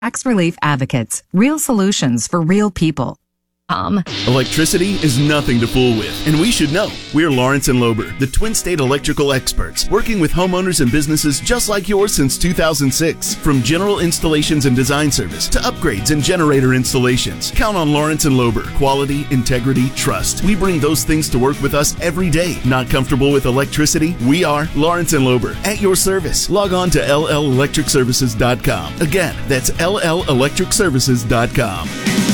Tax Relief Advocates. Real solutions for real people. Electricity is nothing to fool with, and we should know. We're Lawrence and Lober, the Twin State electrical experts, working with homeowners and businesses just like yours since 2006. From general installations and design service to upgrades and generator installations, count on Lawrence and Lober. Quality, integrity, trust. We bring those things to work with us every day. Not comfortable with electricity? We are Lawrence and Lober, at your service. Log on to LLElectricServices.com. Again, that's LLElectricServices.com.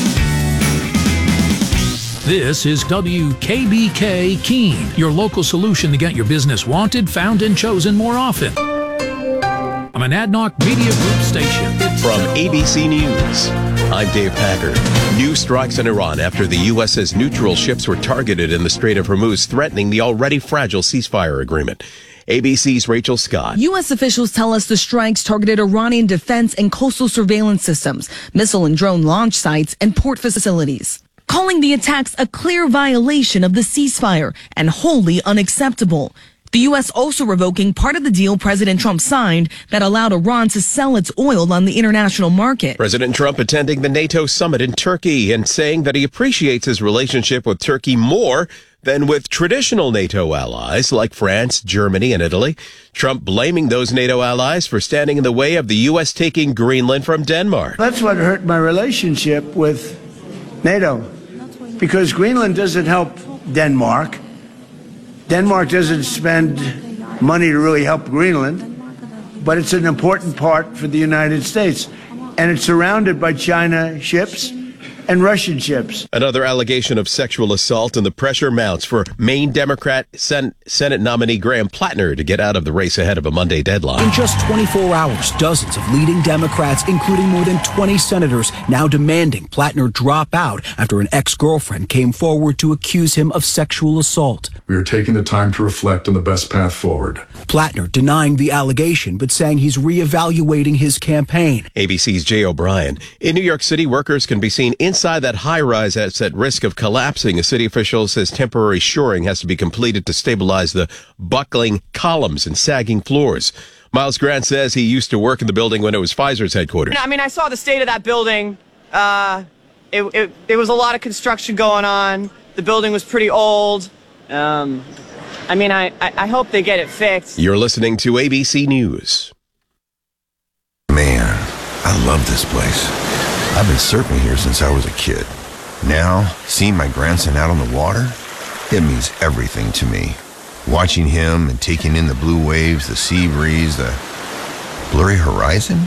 This is WKBK Keene, your local solution to get your business wanted, found, and chosen more often. I'm an Adnoc Media Group station. From ABC News, I'm Dave Packer. New strikes in Iran after the U.S. says neutral ships were targeted in the Strait of Hormuz, threatening the already fragile ceasefire agreement. ABC's Rachel Scott. U.S. officials tell us the strikes targeted Iranian defense and coastal surveillance systems, missile and drone launch sites, and port facilities, calling the attacks a clear violation of the ceasefire and wholly unacceptable. The U.S. also revoking part of the deal President Trump signed that allowed Iran to sell its oil on the international market. President Trump attending the NATO summit in Turkey and saying that he appreciates his relationship with Turkey more than with traditional NATO allies like France, Germany, and Italy. Trump blaming those NATO allies for standing in the way of the U.S. taking Greenland from Denmark. That's what hurt my relationship with NATO, because Greenland doesn't help Denmark. Denmark doesn't spend money to really help Greenland, but it's an important part for the United States. And it's surrounded by China ships and Russian ships. Another allegation of sexual assault, and the pressure mounts for Maine Democrat Senate nominee Graham Plattner to get out of the race ahead of a Monday deadline. In just 24 hours, dozens of leading Democrats, including more than 20 senators, now demanding Plattner drop out after an ex-girlfriend came forward to accuse him of sexual assault. We are taking the time to reflect on the best path forward. Plattner denying the allegation, but saying he's reevaluating his campaign. ABC's Jay O'Brien. In New York City, workers can be seen inside that high-rise that's at risk of collapsing. A city official says temporary shoring has to be completed to stabilize the buckling columns and sagging floors. Miles Grant says he used to work in the building when it was Pfizer's headquarters. I mean, I saw the state of that building. There was a lot of construction going on. The building was pretty old. I hope they get it fixed. You're listening to ABC News. Man, I love this place. I've been surfing here since I was a kid. Now, seeing my grandson out on the water, it means everything to me. Watching him and taking in the blue waves, the sea breeze, the blurry horizon.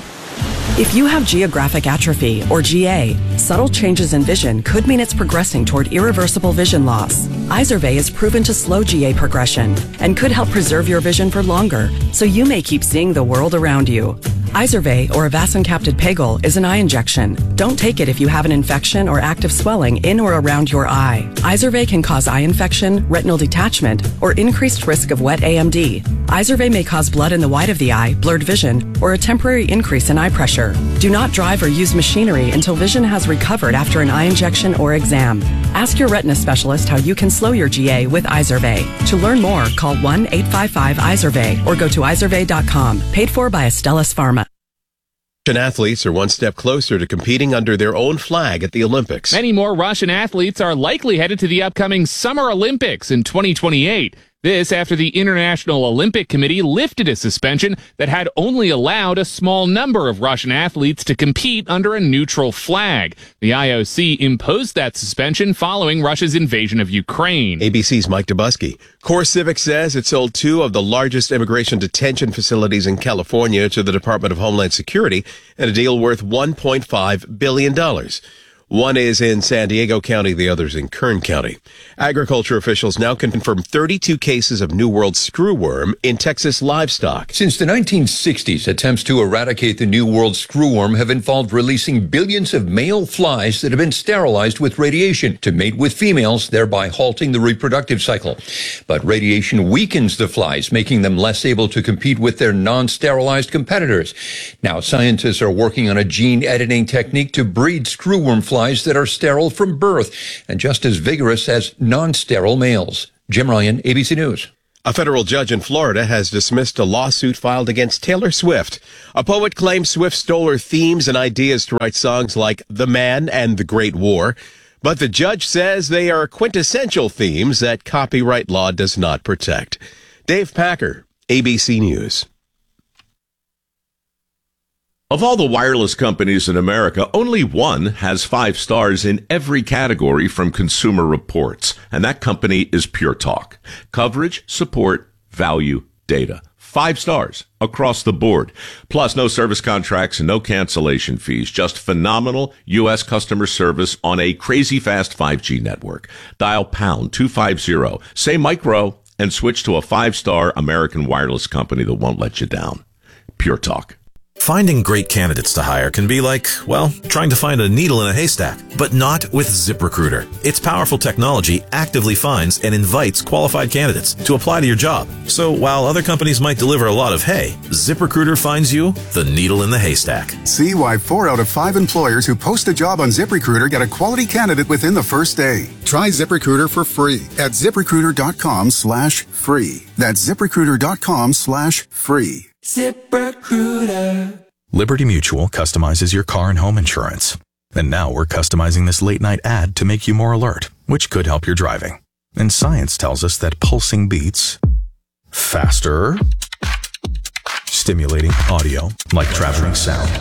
If you have geographic atrophy, or GA, subtle changes in vision could mean it's progressing toward irreversible vision loss. Izervay is proven to slow GA progression and could help preserve your vision for longer, so you may keep seeing the world around you. Izervay, or avacincaptad pegol, is an eye injection. Don't take it if you have an infection or active swelling in or around your eye. Izervay can cause eye infection, retinal detachment, or increased risk of wet AMD. Izervay may cause blood in the white of the eye, blurred vision, or a temporary increase in eye pressure. Do not drive or use machinery until vision has recovered after an eye injection or exam. Ask your retina specialist how you can slow your GA with Izervay. To learn more, call 1-855-IZERVAY or go to izervay.com. Paid for by Astellas Pharma. Russian athletes are one step closer to competing under their own flag at the Olympics. Many more Russian athletes are likely headed to the upcoming Summer Olympics in 2028. This after the International Olympic Committee lifted a suspension that had only allowed a small number of Russian athletes to compete under a neutral flag. The IOC imposed that suspension following Russia's invasion of Ukraine. ABC's Mike Dubusky. CoreCivic says it sold two of the largest immigration detention facilities in California to the Department of Homeland Security in a deal worth $1.5 billion. One is in San Diego County, the other's in Kern County. Agriculture officials now confirm 32 cases of New World screwworm in Texas livestock. Since the 1960s, attempts to eradicate the New World screwworm have involved releasing billions of male flies that have been sterilized with radiation to mate with females, thereby halting the reproductive cycle. But radiation weakens the flies, making them less able to compete with their non-sterilized competitors. Now, scientists are working on a gene editing technique to breed screwworm flies that are sterile from birth and just as vigorous as non-sterile males. Jim Ryan, ABC News. A federal judge in Florida has dismissed a lawsuit filed against Taylor Swift. A poet claims Swift stole her themes and ideas to write songs like The Man and The Great War. But the judge says they are quintessential themes that copyright law does not protect. Dave Packer, ABC News. Of all the wireless companies in America, only one has 5 stars in every category from Consumer Reports, and that company is Pure Talk. Coverage, support, value, data. 5 stars across the board. Plus, no service contracts and no cancellation fees. Just phenomenal U.S. customer service on a crazy fast 5G network. Dial pound 250, say micro, and switch to a 5-star American wireless company that won't let you down. Pure Talk. Finding great candidates to hire can be like, well, trying to find a needle in a haystack, but not with ZipRecruiter. Its powerful technology actively finds and invites qualified candidates to apply to your job. So while other companies might deliver a lot of hay, ZipRecruiter finds you the needle in the haystack. See why 4 out of 5 employers who post a job on ZipRecruiter get a quality candidate within the first day. Try ZipRecruiter for free at ZipRecruiter.com/free. That's ZipRecruiter.com/free. ZipRecruiter. Liberty Mutual customizes your car and home insurance. And now we're customizing this late night ad to make you more alert, which could help your driving. And science tells us that pulsing beats faster, stimulating audio like traveling sound,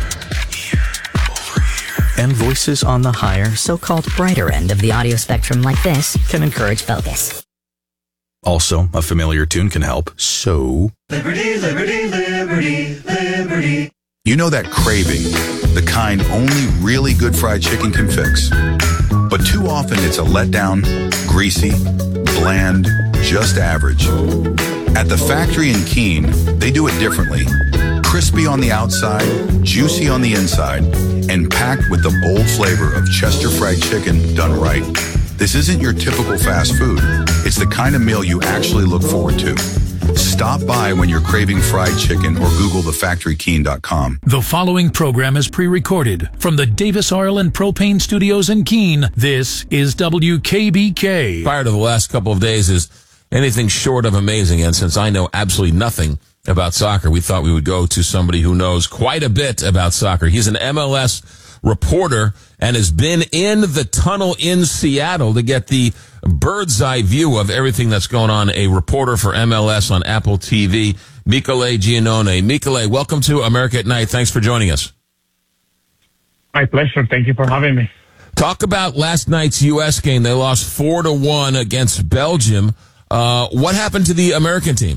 and voices on the higher, so-called brighter end of the audio spectrum like this can encourage focus. Also, a familiar tune can help. So, Liberty, liberty, liberty, liberty. You know that craving, the kind only really good fried chicken can fix. But too often it's a letdown, greasy, bland, just average. At the factory in Keene, they do it differently. Crispy on the outside, juicy on the inside, and packed with the bold flavor of Chester fried chicken done right. This isn't your typical fast food. It's the kind of meal you actually look forward to. Stop by when you're craving fried chicken or Google thefactorykeene.com. The following program is pre-recorded from the Davis Oil and Propane Studios in Keene. This is WKBK. Prior to the last couple of days is anything short of amazing, and since I know absolutely nothing about soccer, we thought we would go to somebody who knows quite a bit about soccer. He's an MLS reporter and has been in the tunnel in Seattle to get the bird's eye view of everything that's going on. A reporter for MLS on Apple TV, Michele Giannone. Michele, welcome to America at Night. Thanks for joining us. My pleasure. Thank you for having me. Talk about last night's U.S. game. They lost 4-1 against Belgium. What happened to the American team?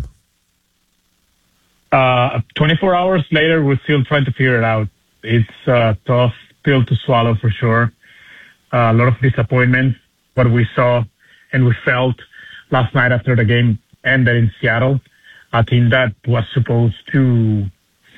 24 hours later, we're still trying to figure it out. It's a tough pill to swallow for sure. A lot of disappointment, what we saw and we felt last night after the game ended in Seattle. A team that was supposed to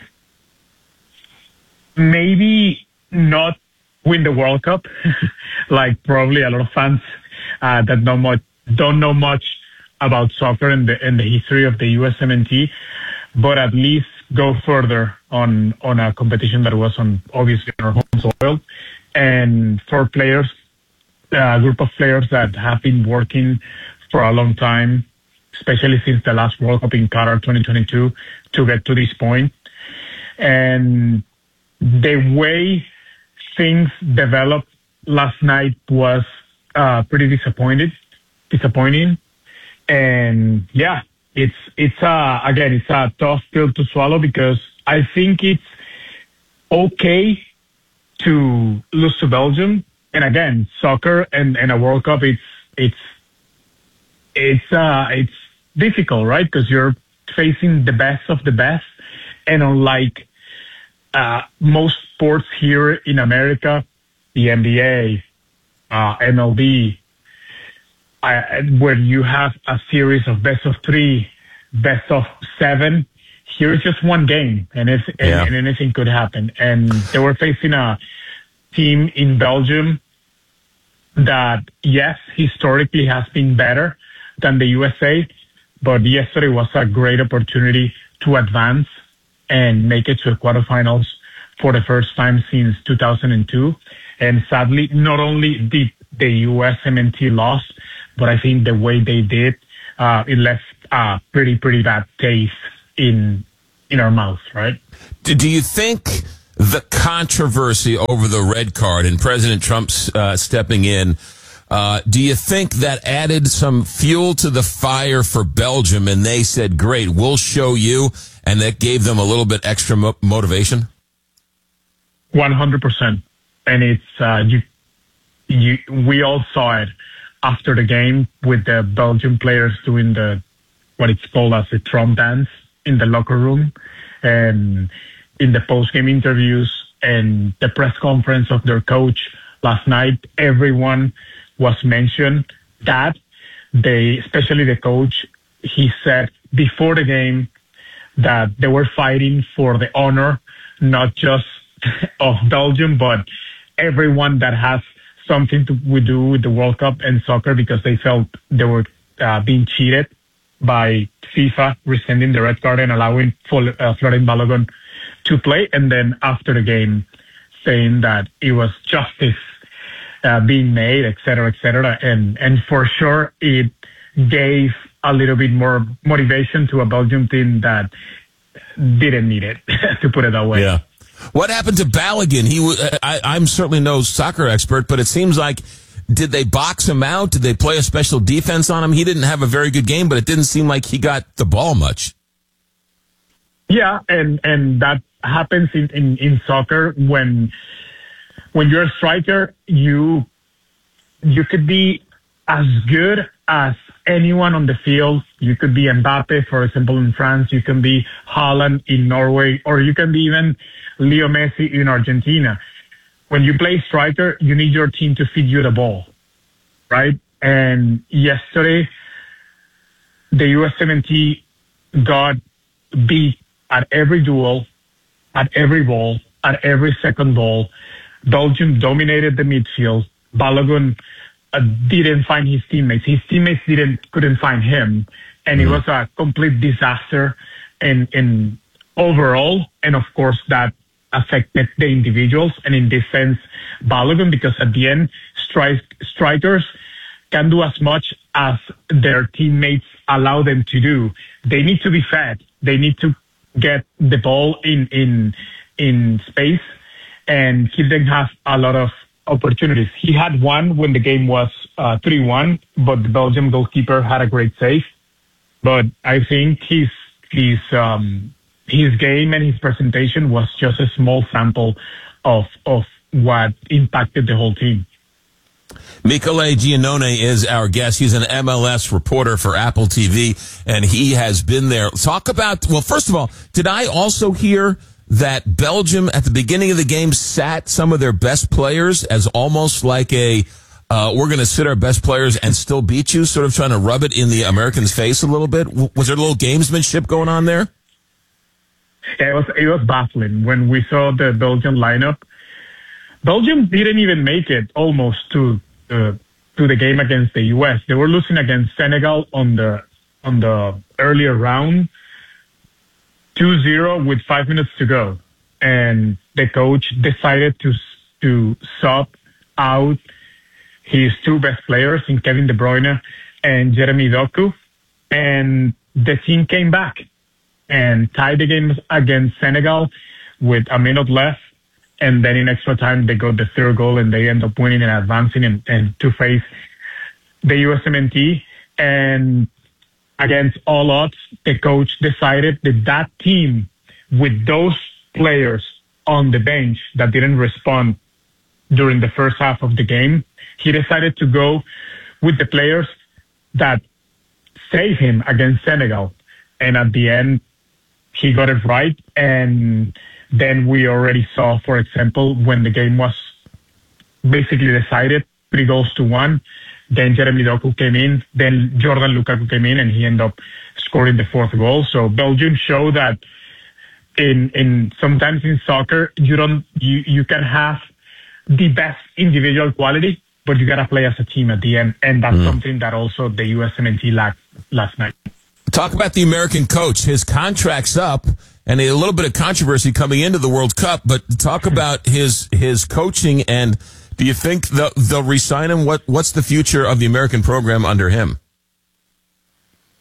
maybe not win the World Cup, like probably a lot of fans that don't know much about soccer and the history of the USMNT, but at least go further on a competition that was obviously on our home soil. And for players, a group of players that have been working for a long time, especially since the last World Cup in Qatar 2022, to get to this point. And the way things developed last night was pretty disappointing. And yeah, it's a tough pill to swallow, because I think it's okay to lose to Belgium. And again, soccer and a World Cup, it's difficult, right? Because you're facing the best of the best. And unlike most sports here in America, the NBA, MLB, where you have a series of best of 3, best of 7, here is just one game, and anything could happen. And they were facing a team in Belgium that, yes, historically has been better than the USA, but yesterday was a great opportunity to advance and make it to the quarterfinals for the first time since 2002. And sadly, not only did the USMNT lost, but I think the way they did, it left a pretty bad taste in our mouth, right? Do you think the controversy over the red card and President Trump's stepping in, do you think that added some fuel to the fire for Belgium and they said, great, we'll show you, and that gave them a little bit extra motivation? 100%. And it's, we all saw it after the game with the Belgian players doing what it's called as the Trump dance in the locker room, and in the post-game interviews and the press conference of their coach last night, everyone was mentioned that especially the coach, he said before the game that they were fighting for the honor, not just of Belgium, but everyone that has something to do with the World Cup and soccer, because they felt they were being cheated by FIFA, rescinding the red card and allowing Florin Balogun to play. And then after the game, saying that it was justice being made, et cetera, and for sure it gave a little bit more motivation to a Belgium team that didn't need it, to put it that way. Yeah. What happened to Balogun? I'm certainly no soccer expert, but it seems like, did they box him out? Did they play a special defense on him? He didn't have a very good game, but it didn't seem like he got the ball much. Yeah, and that happens in soccer when you're a striker, you could be as good as anyone on the field. You could be Mbappe, for example, in France. You can be Haaland in Norway, or you can be even Leo Messi in Argentina. When you play striker, you need your team to feed you the ball, right? And yesterday, the U.S. got beat at every duel, at every ball, at every second ball. Belgium dominated the midfield. Balogun didn't find his teammates. His teammates couldn't find him, and it was a complete disaster in overall. And of course, that affected the individuals, and in this sense, Balogun, because at the end, strikers can do as much as their teammates allow them to do. They need to be fed. They need to get the ball in space, and he didn't have a lot of opportunities. He had one when the game was 3-1, but the Belgium goalkeeper had a great save. But I think his game and his presentation was just a small sample of what impacted the whole team. Michele Giannone is our guest. He's an MLS reporter for Apple TV, and he has been there. Talk about, well, first of all, did I also hear that Belgium at the beginning of the game sat some of their best players as almost like we're going to sit our best players and still beat you, sort of trying to rub it in the Americans' face a little bit? Was there a little gamesmanship going on there? Yeah, it was baffling when we saw the Belgian lineup. Belgium didn't even make it almost to the game against the U.S. They were losing against Senegal on the earlier round, 2-0 with 5 minutes to go, and the coach decided to sub out his two best players, in Kevin De Bruyne and Jeremy Doku, and the team came back and tied the game against Senegal with a minute left. And then in extra time, they got the third goal and they end up winning and advancing and to face the USMNT. And against all odds, the coach decided that team with those players on the bench that didn't respond during the first half of the game, he decided to go with the players that saved him against Senegal. And at the end, he got it right. And then we already saw, for example, when the game was basically decided, 3-1, then Jeremy Doku came in, then Jordan Lukaku came in, and he ended up scoring the fourth goal. So Belgium showed that in sometimes in soccer, you can have the best individual quality, but you got to play as a team at the end. And that's something that also the USMNT lacked last night. Talk about the American coach. His contract's up, and a little bit of controversy coming into the World Cup, but talk about his coaching, and do you think they'll re-sign him? What's the future of the American program under him?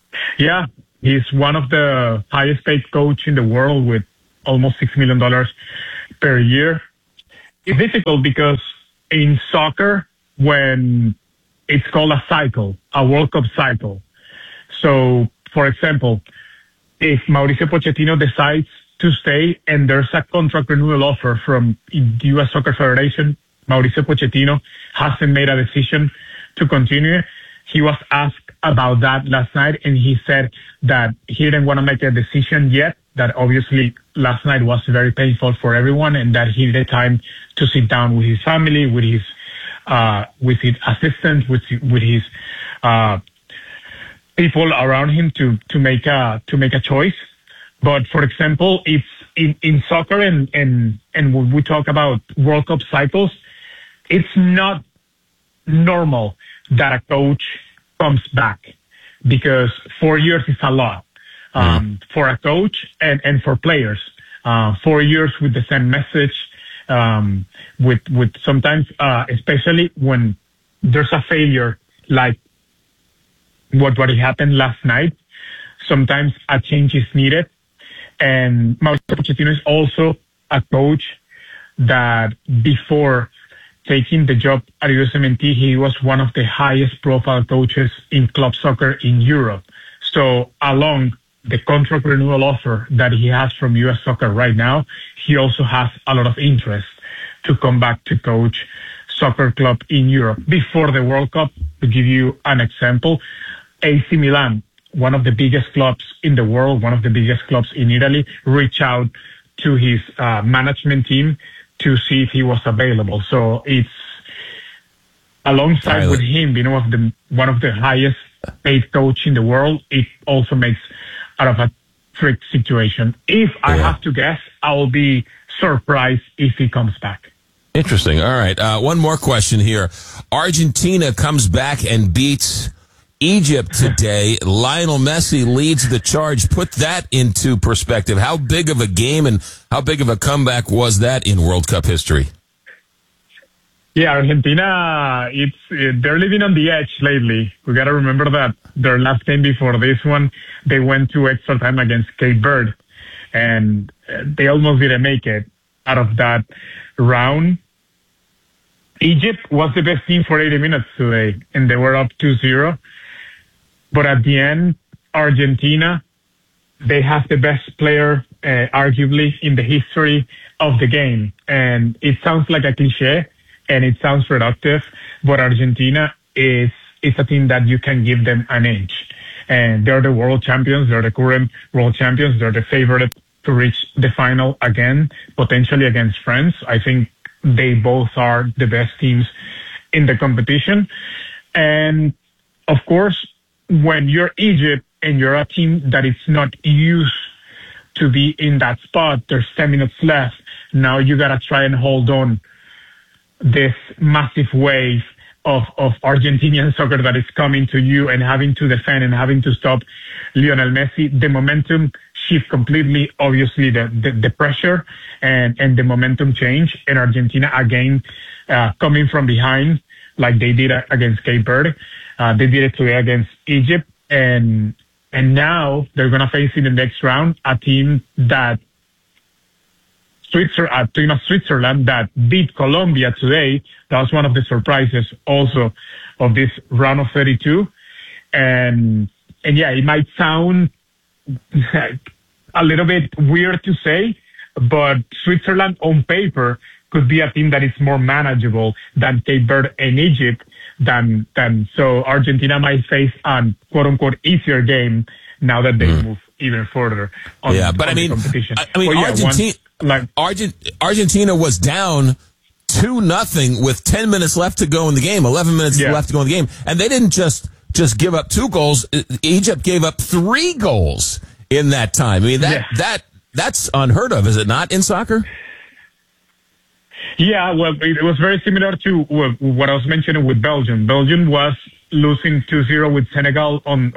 Yeah, he's one of the highest paid coach in the world with almost $6 million per year. It's difficult because in soccer, when it's called a cycle, a World Cup cycle. So, for example, if Mauricio Pochettino decides to stay and there's a contract renewal offer from the U.S. Soccer Federation, Mauricio Pochettino hasn't made a decision to continue. He was asked about that last night, and he said that he didn't want to make a decision yet, that obviously last night was very painful for everyone, and that he needed time to sit down with his family, with his assistant, with his people around him to make a choice. But for example, it's in soccer and when we talk about World Cup cycles, it's not normal that a coach comes back, because 4 years is a lot for a coach and for players. 4 years with the same message, with sometimes, especially when there's a failure like what happened last night, sometimes a change is needed. And Mauricio Pochettino is also a coach that before taking the job at USMNT, he was one of the highest profile coaches in club soccer in Europe. So along the contract renewal offer that he has from US Soccer right now, he also has a lot of interest to come back to coach soccer club in Europe before the World Cup. To give you an example, AC Milan, one of the biggest clubs in the world, one of the biggest clubs in Italy, reached out to his management team to see if he was available. So it's alongside with him being one of the highest paid coach in the world, it also makes out of a trick situation. If I have to guess, I will be surprised if he comes back. Interesting. All right. One more question here. Argentina comes back and beats Egypt today. Lionel Messi leads the charge. Put that into perspective. How big of a game and how big of a comeback was that in World Cup history? Yeah, Argentina, they're living on the edge lately. We got to remember that their last game before this one, they went to extra time against Cape Verde, and they almost didn't make it out of that round. Egypt was the best team for 80 minutes today, and they were up 2-0. But at the end, Argentina, they have the best player, arguably, in the history of the game. And it sounds like a cliche, and it sounds reductive, but Argentina is a team that you can give them an edge. And they're the world champions. They're the current world champions. They're the favorite to reach the final again, potentially against France. I think they both are the best teams in the competition. And, of course, when you're Egypt and you're a team that is not used to be in that spot, there's 10 minutes left. Now you got to try and hold on this massive wave of Argentinian soccer that is coming to you and having to defend and having to stop Lionel Messi. The momentum shift completely, obviously the pressure and the momentum change. And Argentina again, coming from behind like they did against Cape Verde. They did it today against Egypt, and now they're going to face in the next round a team that Switzerland that beat Colombia today. That was one of the surprises also of this round of 32. And yeah, it might sound a little bit weird to say, but Switzerland on paper could be a team that is more manageable than Cape Verde and Egypt. So Argentina might face a quote unquote easier game now that they move even further on, the competition. Argentina was down 2-0 with 10 minutes left to go in the game, 11 minutes left to go in the game, and they didn't just give up 2 goals. Egypt gave up 3 goals in that time. I mean that's unheard of, is it not, in soccer? Yeah, well, it was very similar to what I was mentioning with Belgium. Belgium was losing 2-0 with Senegal on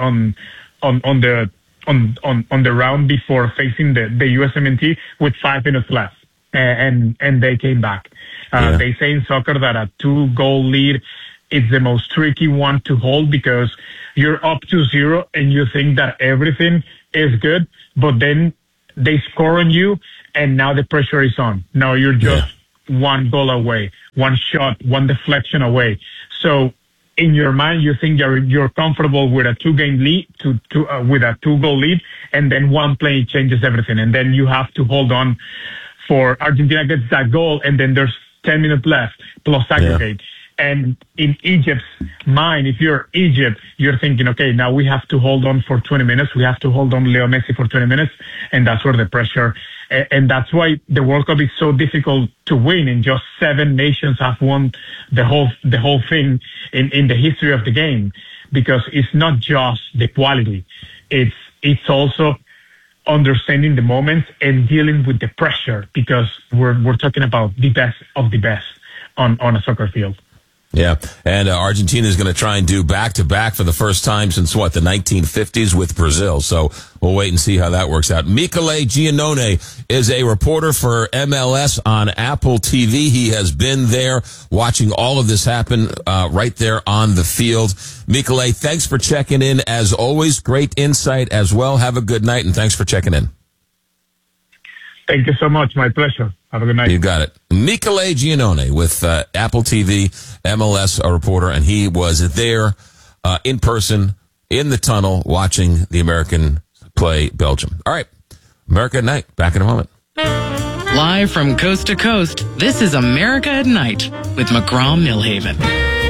the round before facing the USMNT with 5 minutes left, and they came back. They say in soccer that a 2-goal lead it's the most tricky one to hold because you're up to 0 and you think that everything is good, but then they score on you and now the pressure is on. Now you're just one goal away, one shot, one deflection away. So in your mind, you think you're comfortable with a 2-game lead, with a 2-goal lead, and then one play changes everything. And then you have to hold on for Argentina gets that goal, and then there's 10 minutes left plus aggregate. Yeah. And in Egypt's mind, if you're Egypt, you're thinking, okay, now we have to hold on for 20 minutes. We have to hold on Leo Messi for 20 minutes. And that's where the pressure, and that's why the World Cup is so difficult to win. And just 7 nations have won the whole thing in the history of the game, because it's not just the quality. It's also understanding the moments and dealing with the pressure, because we're talking about the best of the best on a soccer field. Yeah, and Argentina is going to try and do back-to-back for the first time since, the 1950s with Brazil. So we'll wait and see how that works out. Michele Giannone is a reporter for MLS on Apple TV. He has been there watching all of this happen right there on the field. Michele, thanks for checking in. As always, great insight as well. Have a good night, and thanks for checking in. Thank you so much. My pleasure. Have a good night. You got it. Michele Giannone with Apple TV, MLS reporter, and he was there in person in the tunnel watching the American play Belgium. All right. America at Night. Back in a moment. Live from coast to coast, this is America at Night with McGraw Millhaven.